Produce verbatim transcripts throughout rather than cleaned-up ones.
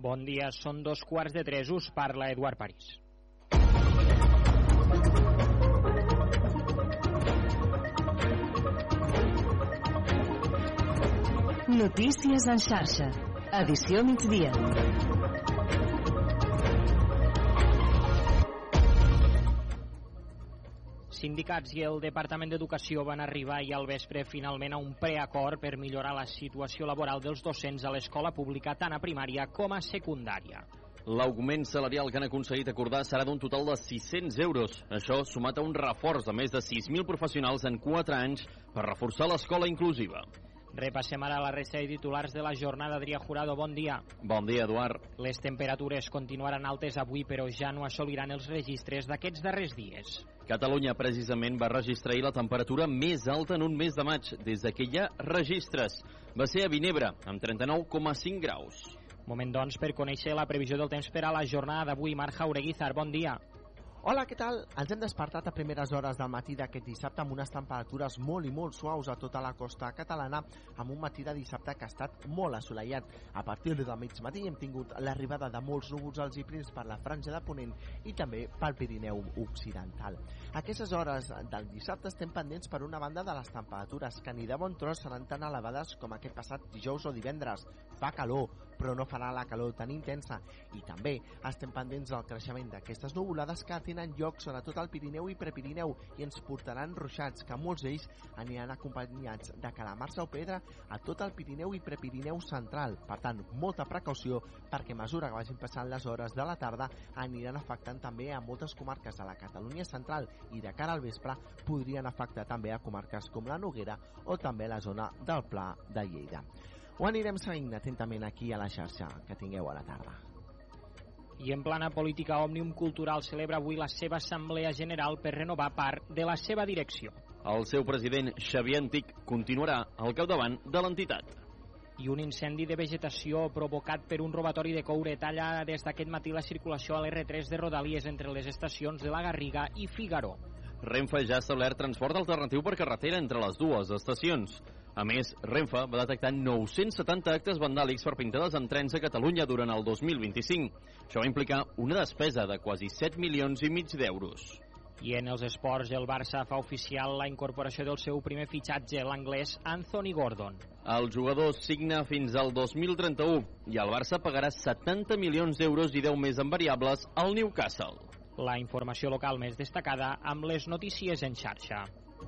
Bon dia, són dos quarts de tres, us parla Eduard París. Notícies en xarxa, edició migdia. Sindicats i el Departament d'Educació van arribar ahir al vespre finalment a un preacord per millorar la situació laboral dels docents a l'escola pública tant a primària com a secundària. L'augment salarial que han aconseguit acordar serà d'un total de sis-cents euros. Això sumat a un reforç de més de sis mil professionals en quatre anys per reforçar l'escola inclusiva. Repassem ara la resta de titulars de la jornada. Adrià Jurado, bon dia. Bon dia, Eduard. Les temperatures continuaran altes avui, però ja no assoliran els registres d'aquests darrers dies. Catalunya, precisament, va registrar ahir la temperatura més alta en un mes de maig, des que hi ha registres. Va ser a Vinebre, amb trenta-nou coma cinc graus. Moment, doncs, per conèixer la previsió del temps per a la jornada d'avui. Marc Jaureguizar, bon dia. Hola, què tal? Ens hem despertat a primeres hores del matí d'aquest dissabte amb unes temperatures molt i molt suaus a tota la costa catalana, amb un matí de dissabte que ha estat molt assolellat. A partir de mig matí hem tingut l'arribada de molts núvols alts i prims per la franja de Ponent i també pel Pirineu Occidental. A aquestes hores del dissabte estem pendents per una banda de les temperatures que ni de bon tros seran tan elevades com aquest passat dijous o divendres. Fa calor, però no farà la calor tan intensa. I també estem pendents del creixement d'aquestes nuvolades que tenen lloc sobretot al Pirineu i Prepirineu i ens portaran ruixats que molts d'ells aniran acompanyats de calamars o pedra a tot el Pirineu i Prepirineu central. Per tant, molta precaució perquè a mesura que vagin passant les hores de la tarda aniran afectant també a moltes comarques de la Catalunya central i de cara al vespre podrien afectar també a comarques com la Noguera o també la zona del Pla de Lleida. Ho anirem seguint atentament aquí a la xarxa. Que tingueu a la tarda. I en plana política, Òmnium Cultural celebra avui la seva assemblea general per renovar part de la seva direcció. El seu president, Xavier Antic, continuarà al capdavant de l'entitat. I un incendi de vegetació provocat per un robatori de coure talla des d'aquest matí la circulació a l'erre tres de Rodalies entre les estacions de la Garriga i Figaró. Renfe ja ha establert transport alternatiu per carretera entre les dues estacions. A més, Renfe va detectar nou-cents setanta actes vandàlics per pintades en trens a Catalunya durant el dos mil vint-i-cinc. Això va implicar una despesa de quasi set milions i mig d'euros. I en els esports, el Barça fa oficial la incorporació del seu primer fitxatge, l'anglès Anthony Gordon. El jugador signa fins al dos mil trenta-u i el Barça pagarà setanta milions d'euros i deu més en variables al Newcastle. La informació local més destacada amb les notícies en xarxa.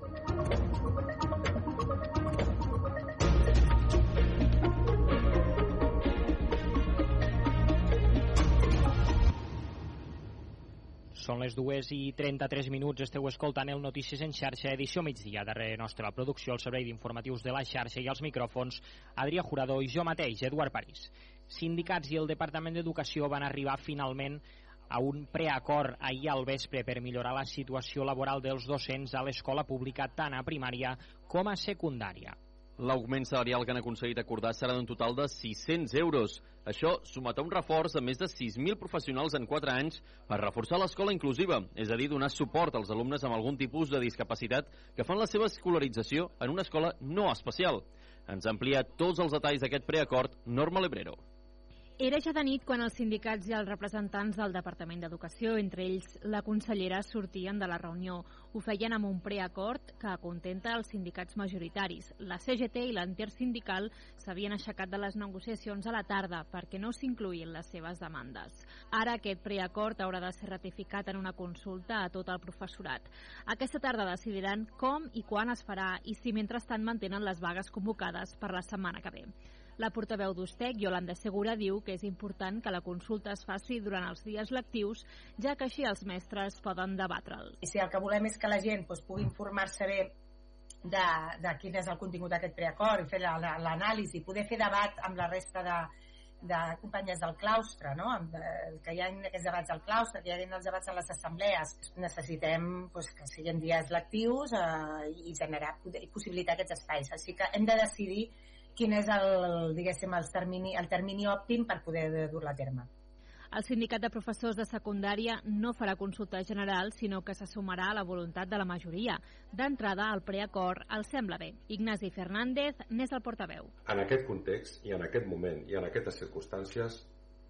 Són les dues i trenta-tres minuts, esteu escoltant el Notícies en xarxa, edició migdia. Darrere nostra la producció, el servei d'informatius de la xarxa i els micròfons, Adrià Jurado i jo mateix, Eduard París. Sindicats i el Departament d'Educació van arribar finalment a un preacord ahir al vespre per millorar la situació laboral dels docents a l'escola pública tant a primària com a secundària. L'augment salarial que han aconseguit acordar serà d'un total de sis-cents euros. Això sumat a un reforç de més de sis mil professionals en quatre anys per reforçar l'escola inclusiva, és a dir, donar suport als alumnes amb algun tipus de discapacitat que fan la seva escolarització en una escola no especial. Ens amplia tots els detalls d'aquest preacord Norma Lebrero. Era ja de nit quan els sindicats i els representants del Departament d'Educació, entre ells la consellera, sortien de la reunió. Ho feien amb un preacord que contenta els sindicats majoritaris. La C G T i l'Intersindical s'havien aixecat de les negociacions a la tarda perquè no s'incluïen les seves demandes. Ara aquest preacord haurà de ser ratificat en una consulta a tot el professorat. Aquesta tarda decidiran com i quan es farà i si mentrestant mantenen les vagues convocades per la setmana que ve. La portaveu d'Ustec, Yolanda Segura, diu que és important que la consulta es faci durant els dies lectius, ja que així els mestres poden debatre'l. I si el que volem és que la gent doncs, pugui informar-se bé de, de quin és el contingut d'aquest preacord i fer l'anàlisi, poder fer debat amb la resta de, de companyes del claustre, no? Que hi ha aquests debats al claustre, que hi ha els debats a les assemblees. Necessitem pues, que siguin dies lectius eh, i generar i possibilitar aquests espais. Així que hem de decidir quin és el, diguéssim, el termini, el termini òptim per poder dur-la a terme. El sindicat de professors de secundària no farà consulta general, sinó que se sumarà a la voluntat de la majoria. D'entrada, el preacord els sembla bé. Ignasi Fernández n'és el portaveu. En aquest context i en aquest moment i en aquestes circumstàncies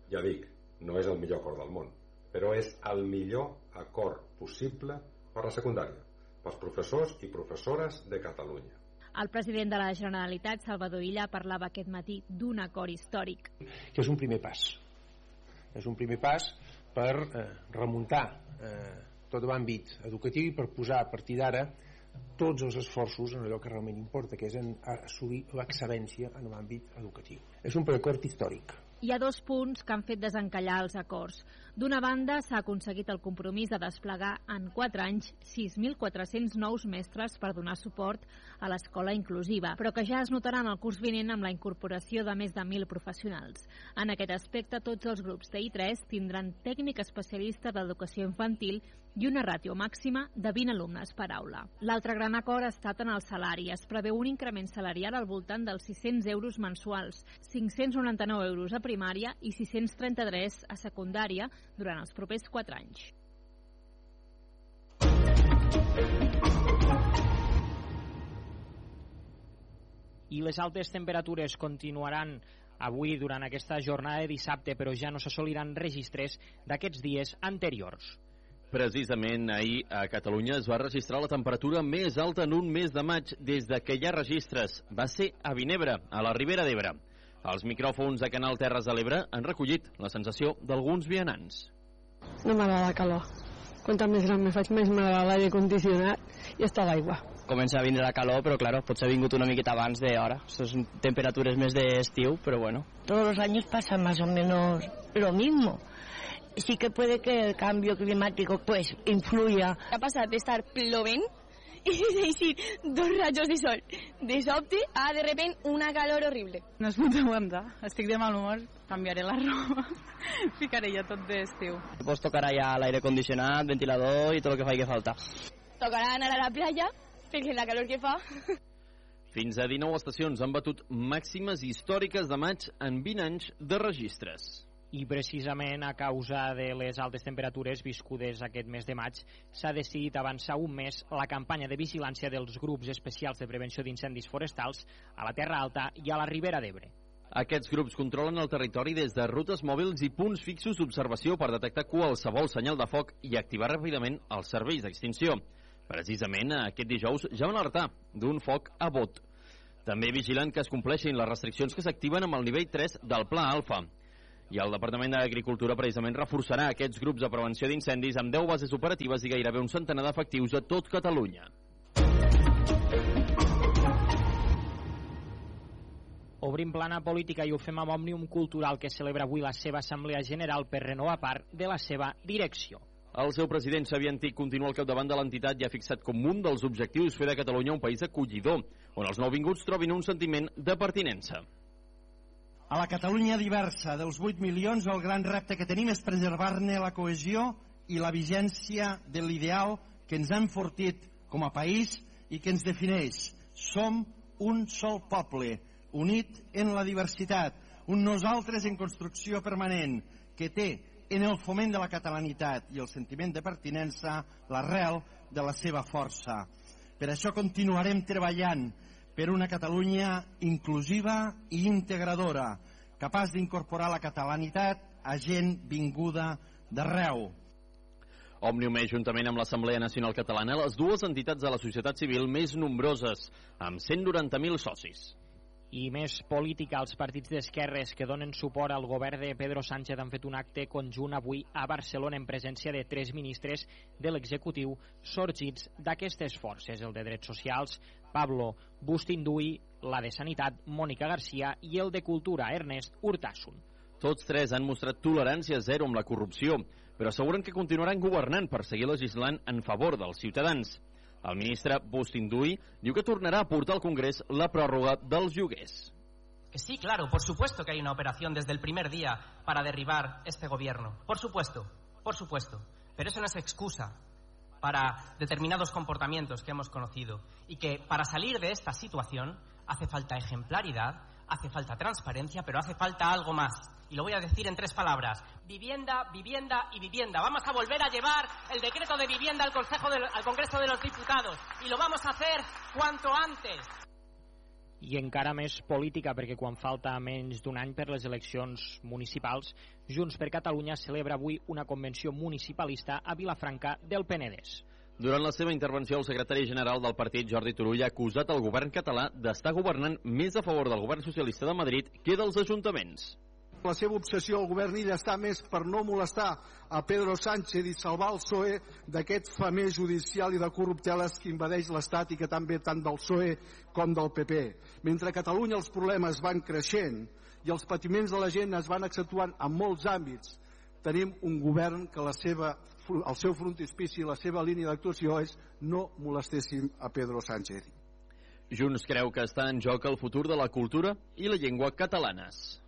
Ja dic, no és el millor acord del món, però és el millor acord possible per la secundària, pels professors i professores de Catalunya. El president de la Generalitat, Salvador Illa, parlava aquest matí d'un acord històric. Que és un primer pas. És un primer pas per eh, remuntar eh, tot l'àmbit educatiu i per posar a partir d'ara tots els esforços en allò que realment importa, que és en assolir l'excel·lència en l'àmbit educatiu. És un preacord històric. Hi ha dos punts que han fet desencallar els acords. D'una banda, s'ha aconseguit el compromís de desplegar en quatre anys sis mil quatre-cents nous mestres per donar suport a l'escola inclusiva, però que ja es notaran el curs vinent amb la incorporació de més de mil professionals. En aquest aspecte, tots els grups de I tres tindran tècnic especialista d'educació infantil i una ràtio màxima de vint alumnes per aula. L'altre gran acord ha estat en el salari. Es preveu un increment salarial al voltant dels sis-cents euros mensuals, cinc-cents noranta-nou euros a primària i sis-cents trenta-tres a secundària durant els propers quatre anys. I les altes temperatures continuaran avui durant aquesta jornada de dissabte, però ja no s'assoliran registres d'aquests dies anteriors. Precisament ahir a Catalunya es va registrar la temperatura més alta en un mes de maig des de que hi ha registres. Va ser a Vinebre, a la Ribera d'Ebre. Els micròfons de Canal Terres de l'Ebre han recollit la sensació d'alguns vianants. No m'agrada la calor. Quantes més gran me faig, més m'agrada l'aire condicionat i està l'aigua. Comença a vindre la calor, però claro, potser ha vingut una miqueta abans d'hora. Són temperatures més d'estiu, però bueno. Todos los años pasa más o menos lo mismo. Sí que puede que el cambio climático pues influya. Ha passat d'estar plovent i deixar dos rajos de sol de sobte a de repent una calor horrible. No es pot aguantar, estic de mal humor, canviaré la roba, ficaré ja tot d'estiu. Pues tocarà ja l'aire condicionat, ventilador i tot el que faci falta. Tocarà anar a la platja, perquè la calor que fa. Fins a dinou estacions han batut màximes històriques de maig en vint anys de registres. I precisament a causa de les altes temperatures viscudes aquest mes de maig s'ha decidit avançar un mes la campanya de vigilància dels grups especials de prevenció d'incendis forestals a la Terra Alta i a la Ribera d'Ebre. Aquests grups controlen el territori des de rutes mòbils i punts fixos d'observació per detectar qualsevol senyal de foc i activar ràpidament els serveis d'extinció. Precisament aquest dijous ja van alertar d'un foc a Bot. També vigilen que es compleixin les restriccions que s'activen amb el nivell tres del Pla Alfa. I el Departament d'Agricultura precisament reforçarà aquests grups de prevenció d'incendis amb deu bases operatives i gairebé un centenar d'efectius a tot Catalunya. Obrim plana política i ho fem amb Òmnium Cultural, que celebra avui la seva assemblea general per renovar part de la seva direcció. El seu president, Xavier Antich, continua al capdavant de l'entitat i ha fixat com un dels objectius fer de Catalunya un país acollidor, on els nouvinguts trobin un sentiment de pertinença. A la Catalunya diversa dels vuit milions, el gran repte que tenim és preservar-ne la cohesió i la vigència de l'ideal que ens ha enfortit com a país i que ens defineix. Som un sol poble, unit en la diversitat, un nosaltres en construcció permanent, que té en el foment de la catalanitat i el sentiment de pertinença l'arrel de la seva força. Per això continuarem treballant per una Catalunya inclusiva i integradora, capaç d'incorporar la catalanitat a gent vinguda d'arreu. Òmnium és, juntament amb l'Assemblea Nacional Catalana, les dues entitats de la societat civil més nombroses, amb cent noranta mil socis. I més política, els partits d'esquerres que donen suport al govern de Pedro Sánchez han fet un acte conjunt avui a Barcelona en presència de tres ministres de l'executiu sorgits d'aquestes forces, el de Drets Socials, Pablo Bustinduy, la de Sanitat, Mònica Garcia, i el de Cultura, Ernest Urtasun. Tots tres han mostrat tolerància zero amb la corrupció, però asseguren que continuaran governant per seguir legislant en favor dels ciutadans. El ministre Bustinduy diu que tornarà a portar al Congrés la pròrroga dels lloguers. Sí, claro, por supuesto que hay una operación desde el primer día para derribar este gobierno. Por supuesto, por supuesto. Pero eso no es excusa para determinados comportamientos que hemos conocido. Y que para salir de esta situación hace falta ejemplaridad, hace falta transparencia, pero hace falta algo más. Y lo voy a decir en tres palabras. Vivienda, vivienda y vivienda. Vamos a volver a llevar el decreto de vivienda al, Consejo de, al Congreso de los Diputados. Y lo vamos a hacer cuanto antes. I encara més política, perquè quan falta menys d'un any per les eleccions municipals, Junts per Catalunya celebra avui una convenció municipalista a Vilafranca del Penedès. Durant la seva intervenció, el secretari general del partit, Jordi Turull, ha acusat el govern català d'estar governant més a favor del govern socialista de Madrid que dels ajuntaments. La seva obsessió al govern illa està més per no molestar a Pedro Sánchez i salvar el P S O E d'aquest famós judicial i de corrupteles que invadeix l'Estat i que també tant del P S O E com del P P. Mentre a Catalunya els problemes van creixent i els patiments de la gent es van accentuant en molts àmbits, tenim un govern que la seva, el seu frontispici i la seva línia d'actuació és no molestéssim a Pedro Sánchez. Junts creu que està en joc el futur de la cultura i la llengua catalanes.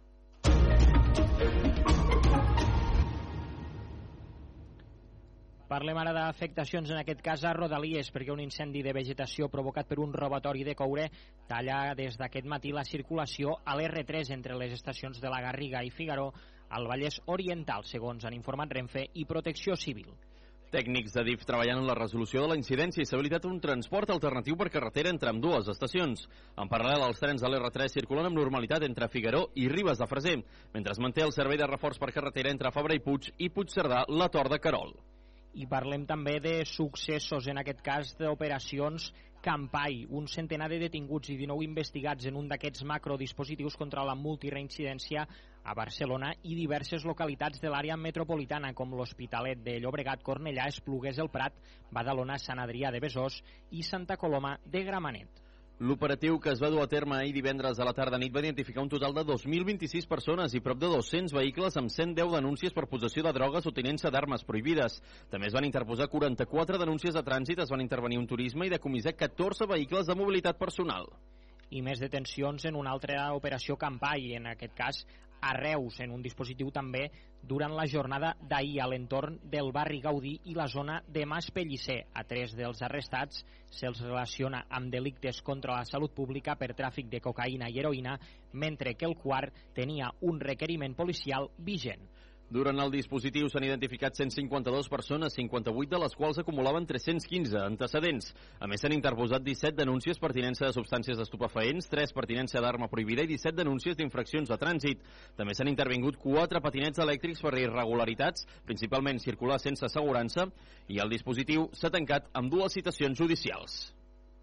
Parlem ara d'afectacions, en aquest cas a Rodalies, perquè un incendi de vegetació provocat per un robatori de coure talla des d'aquest matí la circulació a l'erre tres entre les estacions de la Garriga i Figaró al Vallès Oriental, segons han informat Renfe i Protecció Civil. Tècnics de D I F treballant en la resolució de la incidència i s'ha habilitat un transport alternatiu per carretera entre ambdues estacions. En paral·lel, els trens de l'erre tres circulen amb normalitat entre Figaró i Ribes de Freser, mentre es manté el servei de reforç per carretera entre Fabra i Puig i Puigcerdà, la Tor de Querol. I parlem també de successos, en aquest cas d'operacions Campai. Un centenar de detinguts i dinou investigats en un d'aquests macrodispositius contra la multireincidència a Barcelona i diverses localitats de l'àrea metropolitana, com l'Hospitalet de Llobregat, Cornellà, Esplugues, El Prat, Badalona, Sant Adrià de Besòs i Santa Coloma de Gramenet. L'operatiu que es va dur a terme ahir divendres a la tarda nit va identificar un total de dos mil vint-i-sis persones i prop de dos-cents vehicles amb cent deu denúncies per possessió de drogues o tinença d'armes prohibides. També es van interposar quaranta-quatre denúncies de trànsit, es van intervenir un turisme i decomissar catorze vehicles de mobilitat personal. I més detencions en una altra operació Campai, en aquest cas a Reus, en un dispositiu també durant la jornada d'ahir a l'entorn del barri Gaudí i la zona de Mas Pellicer. A tres dels arrestats se'ls relaciona amb delictes contra la salut pública per tràfic de cocaïna i heroïna, mentre que el quart tenia un requeriment policial vigent. Durant el dispositiu s'han identificat cent cinquanta-dues persones, cinquanta-vuit de les quals acumulaven tres-cents quinze antecedents. A més, s'han interposat disset denúncies per tinença de substàncies estupefaents, tres per tinença d'arma prohibida i disset denúncies d'infraccions de trànsit. També s'han intervingut quatre patinets elèctrics per irregularitats, principalment circular sense assegurança, i el dispositiu s'ha tancat amb dues citacions judicials.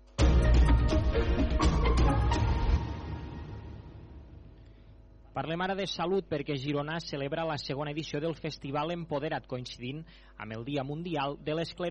Parlem ara de salut, perquè Girona celebra la segona edició del Festival Empodera't, coincidint amb el Dia Mundial de l'Esclerosi.